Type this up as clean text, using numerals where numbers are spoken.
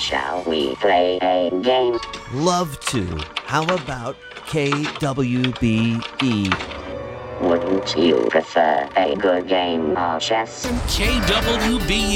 Shall we play a game? Love to. How about KWBE? Wouldn't you prefer a good game of chess? KWB